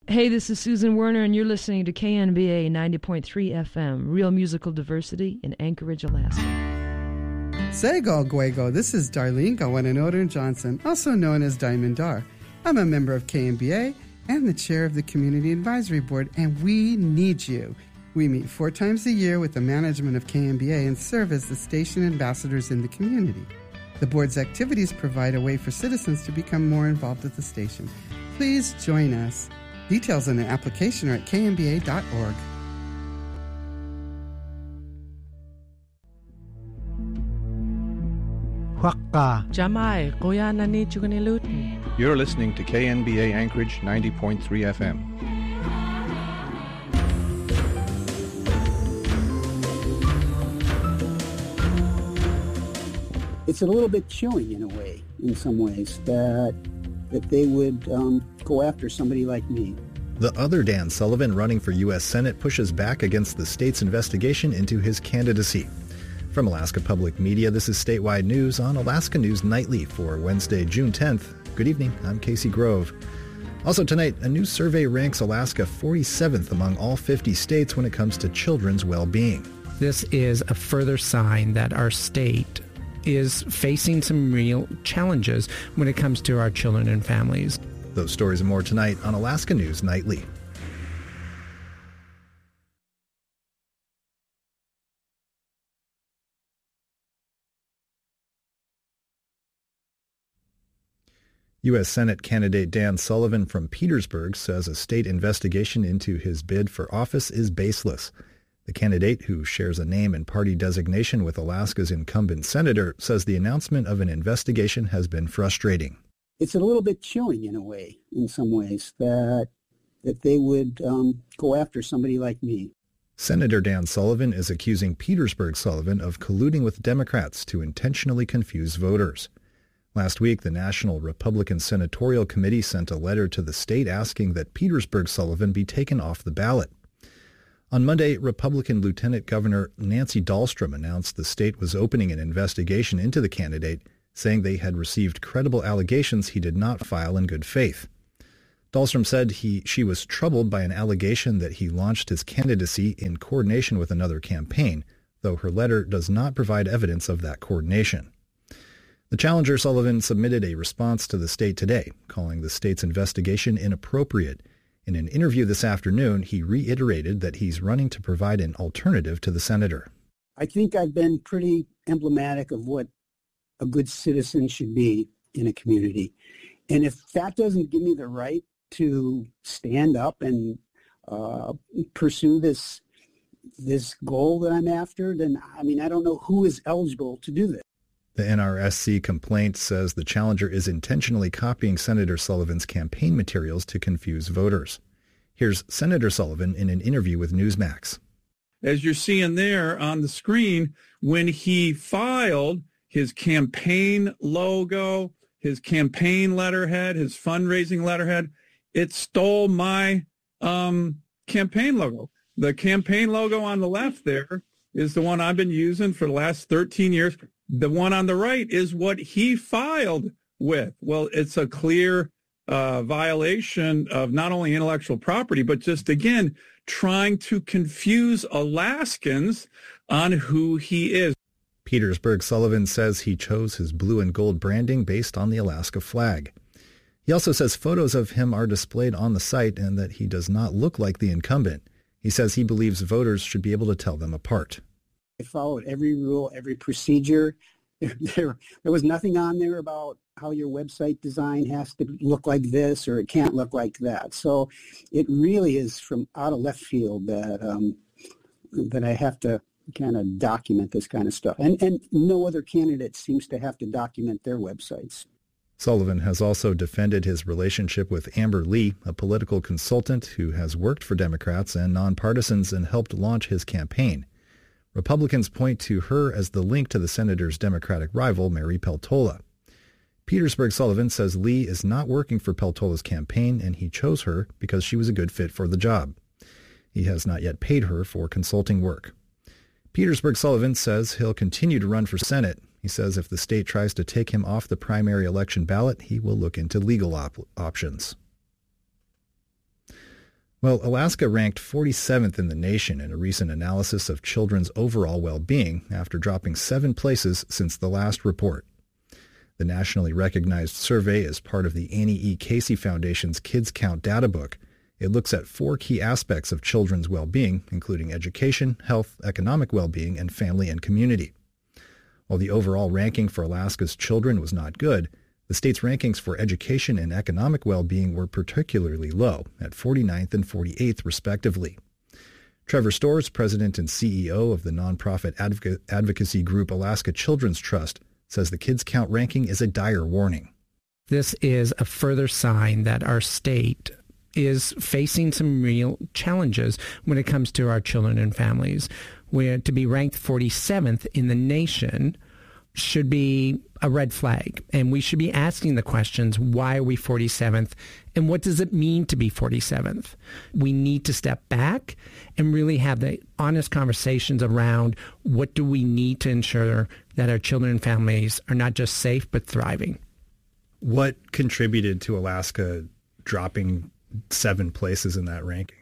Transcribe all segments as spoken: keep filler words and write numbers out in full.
Hey, this is Susan Werner, and you're listening to K N B A ninety point three F M, real musical diversity in Anchorage, Alaska. Sego Guego, this is Darlene Gawananoden Johnson, also known as Diamond Dar. I'm a member of K N B A and the chair of the Community Advisory Board, and we need you. We meet four times a year with the management of K N B A and serve as the station ambassadors in the community. The board's activities provide a way for citizens to become more involved at the station. Please join us. Details on the application are at k n b a dot org. Jamai, kuya nani chukanilut. You're listening to K N B A Anchorage ninety point three F M. It's a little bit chilling in a way, in some ways, that that they would um, go after somebody like me. The other Dan Sullivan running for U S Senate pushes back against the state's investigation into his candidacy. From Alaska Public Media, this is Statewide News on Alaska News Nightly for Wednesday, June tenth. Good evening, I'm Casey Grove. Also tonight, a new survey ranks Alaska forty-seventh among all fifty states when it comes to children's well-being. This is a further sign that our state is facing some real challenges when it comes to our children and families. Those stories and more tonight on Alaska News Nightly. U S Senate candidate Dan Sullivan from Petersburg says a state investigation into his bid for office is baseless. The candidate, who shares a name and party designation with Alaska's incumbent senator, says the announcement of an investigation has been frustrating. It's a little bit chilling in a way, in some ways, that that they would um, go after somebody like me. Senator Dan Sullivan is accusing Petersburg Sullivan of colluding with Democrats to intentionally confuse voters. Last week, the National Republican Senatorial Committee sent a letter to the state asking that Petersburg Sullivan be taken off the ballot. On Monday, Republican Lieutenant Governor Nancy Dahlstrom announced the state was opening an investigation into the candidate, saying they had received credible allegations he did not file in good faith. Dahlstrom said he she was troubled by an allegation that he launched his candidacy in coordination with another campaign, though her letter does not provide evidence of that coordination. The challenger Sullivan submitted a response to the state today, calling the state's investigation inappropriate. In an interview this afternoon, he reiterated that he's running to provide an alternative to the senator. I think I've been pretty emblematic of what a good citizen should be in a community. And if that doesn't give me the right to stand up and uh, pursue this this goal that I'm after, then, I mean, I don't know who is eligible to do this. The N R S C complaint says the challenger is intentionally copying Senator Sullivan's campaign materials to confuse voters. Here's Senator Sullivan in an interview with Newsmax. As you're seeing there on the screen, when he filed his campaign logo, his campaign letterhead, his fundraising letterhead, it stole my um, campaign logo. The campaign logo on the left there is the one I've been using for the last thirteen years. The one on the right is what he filed with. Well, it's a clear uh, violation of not only intellectual property, but just, again, trying to confuse Alaskans on who he is. Petersburg Sullivan says he chose his blue and gold branding based on the Alaska flag. He also says photos of him are displayed on the site and that he does not look like the incumbent. He says he believes voters should be able to tell them apart. I followed every rule, every procedure. There, there, there was nothing on there about how your website design has to look like this or it can't look like that. So it really is from out of left field that um, that I have to kind of document this kind of stuff. And, and no other candidate seems to have to document their websites. Sullivan has also defended his relationship with Amber Lee, a political consultant who has worked for Democrats and nonpartisans and helped launch his campaign. Republicans point to her as the link to the senator's Democratic rival, Mary Peltola. Petersburg Sullivan says Lee is not working for Peltola's campaign, and he chose her because she was a good fit for the job. He has not yet paid her for consulting work. Petersburg Sullivan says he'll continue to run for Senate. He says if the state tries to take him off the primary election ballot, he will look into legal op- options. Well, Alaska ranked forty-seventh in the nation in a recent analysis of children's overall well-being after dropping seven places since the last report. The nationally recognized survey is part of the Annie E. Casey Foundation's Kids Count data book. It looks at four key aspects of children's well-being, including education, health, economic well-being, and family and community. While the overall ranking for Alaska's children was not good, the state's rankings for education and economic well-being were particularly low, at forty-ninth and forty-eighth respectively. Trevor Storrs, president and C E O of the nonprofit advoc- advocacy group Alaska Children's Trust, says the Kids Count ranking is a dire warning. This is a further sign that our state is facing some real challenges when it comes to our children and families. We're to be ranked forty-seventh in the nation should be a red flag. And we should be asking the questions, why are we forty-seventh? And what does it mean to be forty-seventh? We need to step back and really have the honest conversations around what do we need to ensure that our children and families are not just safe, but thriving. What contributed to Alaska dropping seven places in that ranking?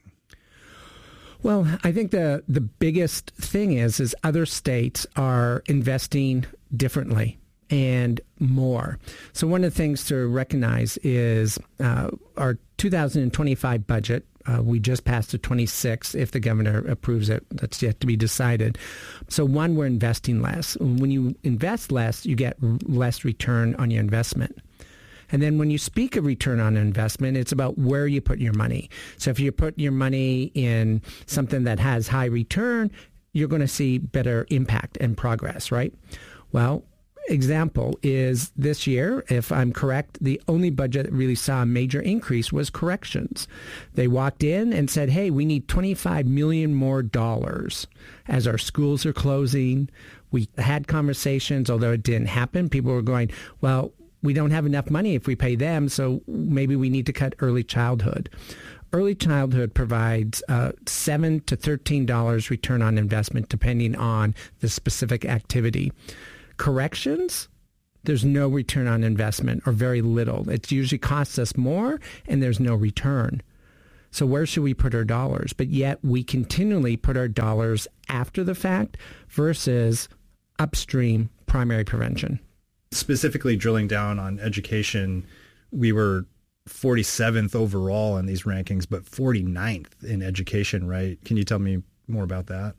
Well, I think the, the biggest thing is, is other states are investing differently and more. So one of the things to recognize is uh, our two thousand twenty-five budget. Uh, we just passed the twenty-six if the governor approves it. That's yet to be decided. So one, we're investing less. When you invest less, you get less return on your investment. And then when you speak of return on investment, it's about where you put your money. So if you put your money in something that has high return, you're going to see better impact and progress, right? Well, example is this year, if I'm correct, the only budget that really saw a major increase was corrections. They walked in and said, hey, we need twenty-five million more dollars as our schools are closing. We had conversations, although it didn't happen. People were going, well, we don't have enough money if we pay them, so maybe we need to cut early childhood. Early childhood provides uh, seven to thirteen dollars return on investment, depending on the specific activity. Corrections, there's no return on investment or very little. It usually costs us more, and there's no return. So where should we put our dollars? But yet we continually put our dollars after the fact versus upstream primary prevention. Specifically drilling down on education, we were forty-seventh overall in these rankings, but forty-ninth in education, right? Can you tell me more about that?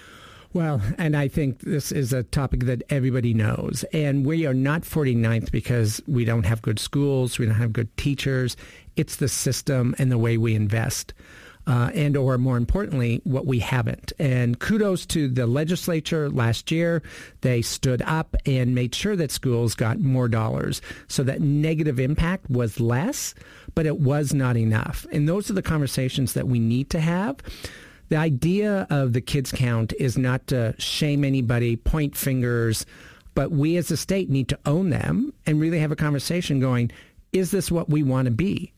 Well, and I think this is a topic that everybody knows. And we are not forty-ninth because we don't have good schools, we don't have good teachers. It's the system and the way we invest. Uh, and or more importantly, what we haven't. And kudos to the legislature last year. They stood up and made sure that schools got more dollars so that negative impact was less, but it was not enough. And those are the conversations that we need to have. The idea of the Kids Count is not to shame anybody, point fingers, but we as a state need to own them and really have a conversation going, is this what we want to be?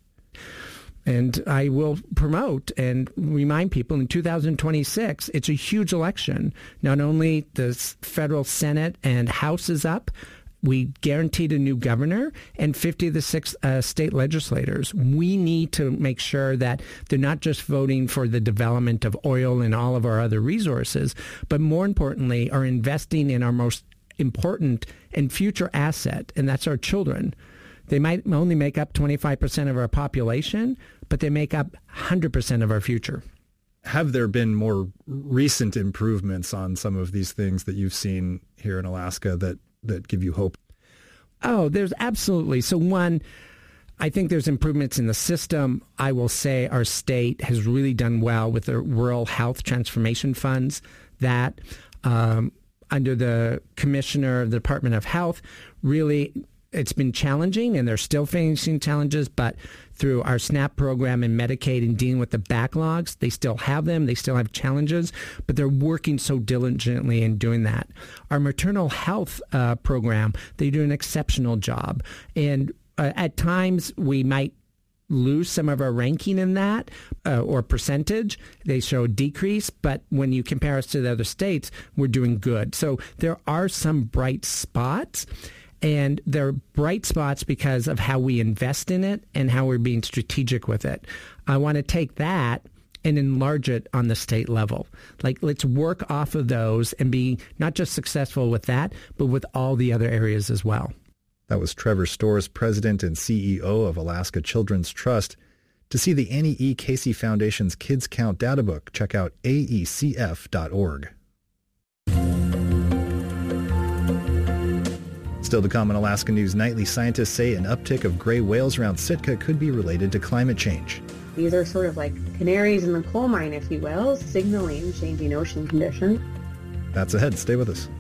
And I will promote and remind people in two thousand twenty-six, it's a huge election. Not only the federal Senate and House is up, we guaranteed a new governor and fifty of the six uh, state legislators. We need to make sure that they're not just voting for the development of oil and all of our other resources, but more importantly, are investing in our most important and future asset, and that's our children. They might only make up twenty-five percent of our population, but they make up one hundred percent of our future. Have there been more recent improvements on some of these things that you've seen here in Alaska that, that give you hope? Oh, there's absolutely. So one, I think there's improvements in the system. I will say our state has really done well with the rural health transformation funds that um, under the commissioner of the Department of Health, really it's been challenging, and they're still facing challenges, but through our SNAP program and Medicaid and dealing with the backlogs, they still have them. They still have challenges, but they're working so diligently in doing that. Our maternal health uh, program, they do an exceptional job. And uh, at times, we might lose some of our ranking in that uh, or percentage. They show a decrease, but when you compare us to the other states, we're doing good. So there are some bright spots. And they're bright spots because of how we invest in it and how we're being strategic with it. I want to take that and enlarge it on the state level. Like, let's work off of those and be not just successful with that, but with all the other areas as well. That was Trevor Storrs, president and C E O of Alaska Children's Trust. To see the Annie E. Casey Foundation's Kids Count data book, check out A E C F dot org. Still to come on Alaska News Nightly, scientists say an uptick of gray whales around Sitka could be related to climate change. These are sort of like canaries in the coal mine, if you will, signaling changing ocean conditions. That's ahead. Stay with us.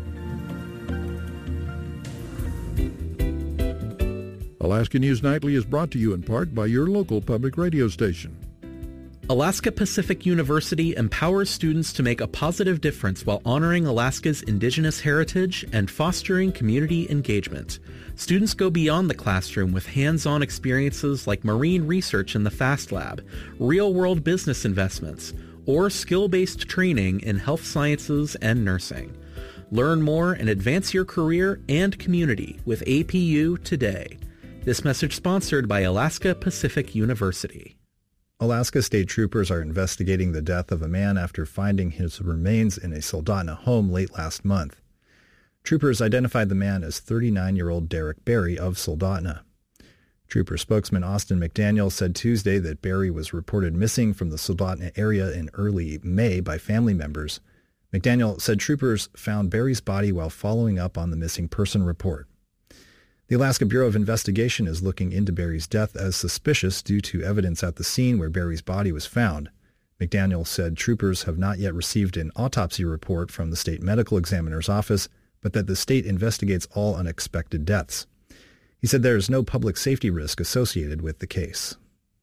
Alaska News Nightly is brought to you in part by your local public radio station. Alaska Pacific University empowers students to make a positive difference while honoring Alaska's indigenous heritage and fostering community engagement. Students go beyond the classroom with hands-on experiences like marine research in the FAST Lab, real-world business investments, or skill-based training in health sciences and nursing. Learn more and advance your career and community with A P U today. This message sponsored by Alaska Pacific University. Alaska state troopers are investigating the death of a man after finding his remains in a Soldotna home late last month. Troopers identified the man as thirty-nine-year-old Derek Berry of Soldotna. Trooper spokesman Austin McDaniel said Tuesday that Berry was reported missing from the Soldotna area in early May by family members. McDaniel said troopers found Berry's body while following up on the missing person report. The Alaska Bureau of Investigation is looking into Berry's death as suspicious due to evidence at the scene where Berry's body was found. McDaniel said troopers have not yet received an autopsy report from the state medical examiner's office, but that the state investigates all unexpected deaths. He said there is no public safety risk associated with the case.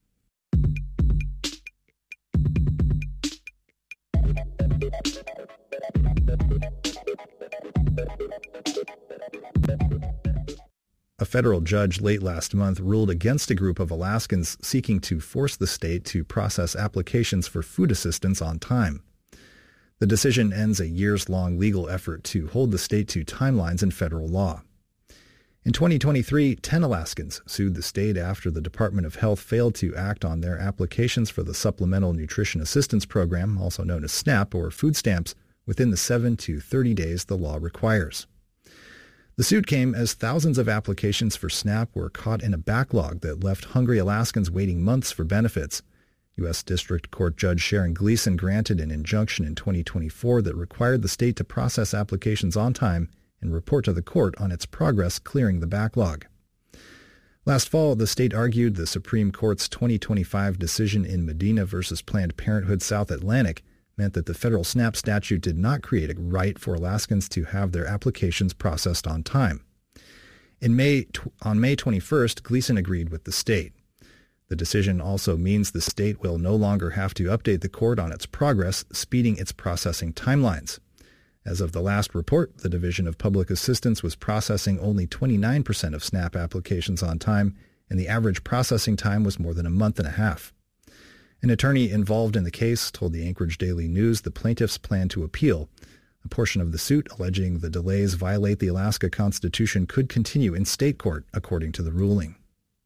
A federal judge late last month ruled against a group of Alaskans seeking to force the state to process applications for food assistance on time. The decision ends a years-long legal effort to hold the state to timelines in federal law. In twenty twenty-three, ten Alaskans sued the state after the Department of Health failed to act on their applications for the Supplemental Nutrition Assistance Program, also known as SNAP or food stamps, within the seven to thirty days the law requires. The suit came as thousands of applications for SNAP were caught in a backlog that left hungry Alaskans waiting months for benefits. U S District Court Judge Sharon Gleason granted an injunction in twenty twenty-four that required the state to process applications on time and report to the court on its progress clearing the backlog. Last fall, the state argued the Supreme Court's twenty twenty-five decision in Medina versus Planned Parenthood South Atlantic meant that the federal SNAP statute did not create a right for Alaskans to have their applications processed on time. In May, on May twenty-first, Gleason agreed with the state. The decision also means the state will no longer have to update the court on its progress, speeding its processing timelines. As of the last report, the Division of Public Assistance was processing only twenty-nine percent of SNAP applications on time, and the average processing time was more than a month and a half. An attorney involved in the case told the Anchorage Daily News the plaintiffs plan to appeal. A portion of the suit alleging the delays violate the Alaska Constitution could continue in state court, according to the ruling.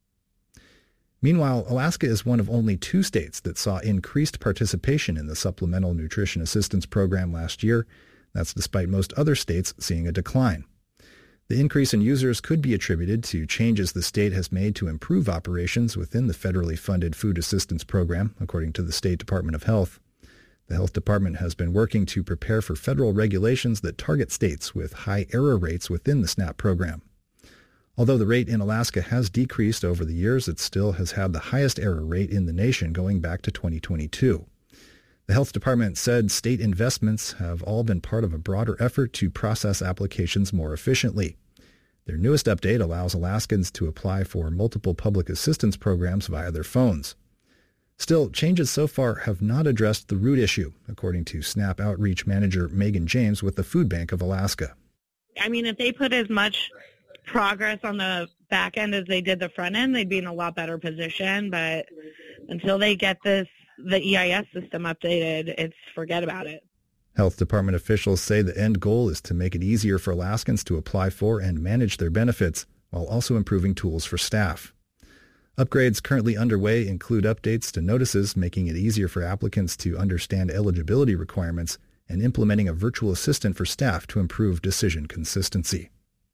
Meanwhile, Alaska is one of only two states that saw increased participation in the Supplemental Nutrition Assistance Program last year. That's despite most other states seeing a decline. The increase in users could be attributed to changes the state has made to improve operations within the federally funded food assistance program, according to the State Department of Health. The Health Department has been working to prepare for federal regulations that target states with high error rates within the SNAP program. Although the rate in Alaska has decreased over the years, it still has had the highest error rate in the nation going back to twenty twenty-two. The Health Department said state investments have all been part of a broader effort to process applications more efficiently. Their newest update allows Alaskans to apply for multiple public assistance programs via their phones. Still, changes so far have not addressed the root issue, according to SNAP Outreach Manager Megan James with the Food Bank of Alaska. I mean, if they put as much progress on the back end as they did the front end, they'd be in a lot better position. But until they get this, the E I S system updated, it's forget about it. Health Department officials say the end goal is to make it easier for Alaskans to apply for and manage their benefits, while also improving tools for staff. Upgrades currently underway include updates to notices, making it easier for applicants to understand eligibility requirements, and implementing a virtual assistant for staff to improve decision consistency.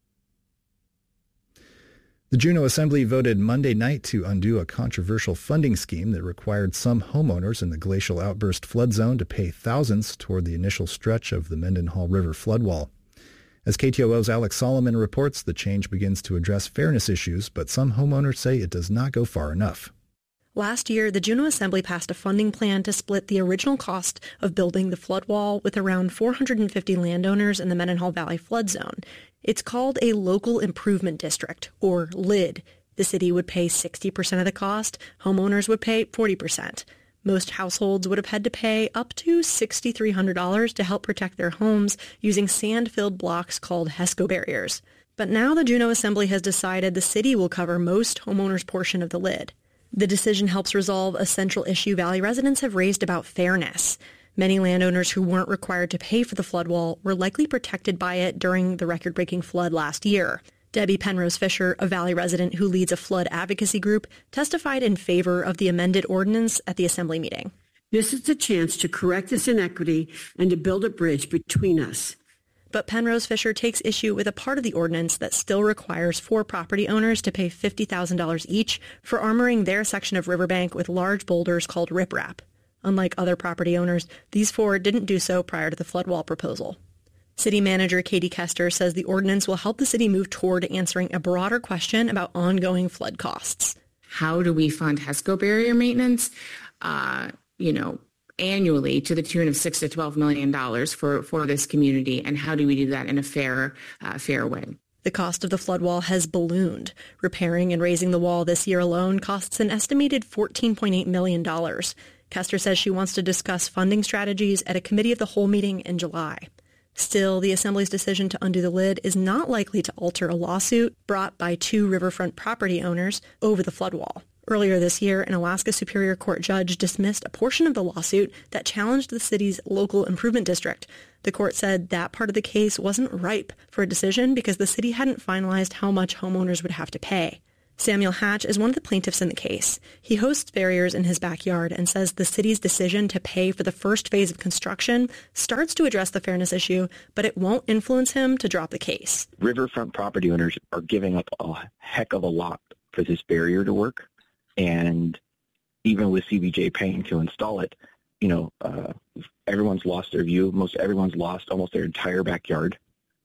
The Juneau Assembly voted Monday night to undo a controversial funding scheme that required some homeowners in the glacial outburst flood zone to pay thousands toward the initial stretch of the Mendenhall River floodwall. As K T O O's Alex Solomon reports, the change begins to address fairness issues, but some homeowners say it does not go far enough. Last year, the Juneau Assembly passed a funding plan to split the original cost of building the flood wall with around four hundred fifty landowners in the Mendenhall Valley flood zone. It's called a Local Improvement District, or L I D. The city would pay sixty percent of the cost. Homeowners would pay forty percent. Most households would have had to pay up to six thousand three hundred dollars to help protect their homes using sand-filled blocks called HESCO barriers. But now the Juneau Assembly has decided the city will cover most homeowners' portion of the L I D. The decision helps resolve a central issue Valley residents have raised about fairness. Many landowners who weren't required to pay for the flood wall were likely protected by it during the record-breaking flood last year. Debbie Penrose Fisher, a Valley resident who leads a flood advocacy group, testified in favor of the amended ordinance at the Assembly meeting. This is a chance to correct this inequity and to build a bridge between us. But Penrose Fisher takes issue with a part of the ordinance that still requires four property owners to pay fifty thousand dollars each for armoring their section of riverbank with large boulders called riprap. Unlike other property owners, these four didn't do so prior to the flood wall proposal. City Manager Katie Kester says the ordinance will help the city move toward answering a broader question about ongoing flood costs. How do we fund HESCO barrier maintenance, uh, you know, annually to the tune of six to twelve million dollars for, for this community, and how do we do that in a fair, uh, fair way? The cost of the flood wall has ballooned. Repairing and raising the wall this year alone costs an estimated fourteen point eight million dollars. Kester says she wants to discuss funding strategies at a committee of the whole meeting in July. Still, the Assembly's decision to undo the L I D is not likely to alter a lawsuit brought by two riverfront property owners over the flood wall. Earlier this year, an Alaska Superior Court judge dismissed a portion of the lawsuit that challenged the city's local improvement district. The court said that part of the case wasn't ripe for a decision because the city hadn't finalized how much homeowners would have to pay. Samuel Hatch is one of the plaintiffs in the case. He hosts barriers in his backyard and says the city's decision to pay for the first phase of construction starts to address the fairness issue, but it won't influence him to drop the case. Riverfront property owners are giving up a heck of a lot for this barrier to work. And even with C B J paying to install it, you know, uh, everyone's lost their view. Most everyone's lost almost their entire backyard.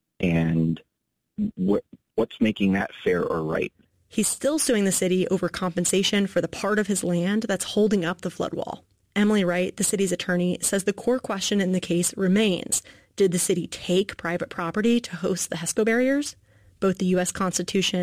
And what what's making that fair or right? He's still suing the city over compensation for the part of his land that's holding up the flood wall. Emily Wright, the city's attorney, says the core question in the case remains: did the city take private property to host the HESCO barriers? Both the U S Constitution